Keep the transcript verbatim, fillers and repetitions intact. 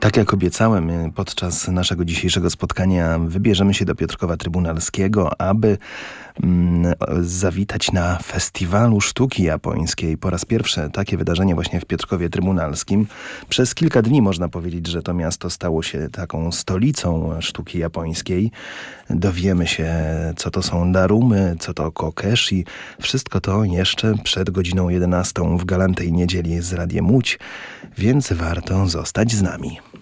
Tak jak obiecałem, podczas naszego dzisiejszego spotkania wybierzemy się do Piotrkowa Trybunalskiego, aby mm, zawitać na Festiwalu Sztuki Japońskiej. Po raz pierwszy takie wydarzenie właśnie w Piotrkowie Trybunalskim. Przez kilka dni można powiedzieć, że to miasto stało się taką stolicą sztuki japońskiej. Dowiemy się, co to są darumy, co to kokeshi. Wszystko to jeszcze przed godziną jedenastą w galantej niedzieli z Radiem Łódź, więc warto zostać z nami.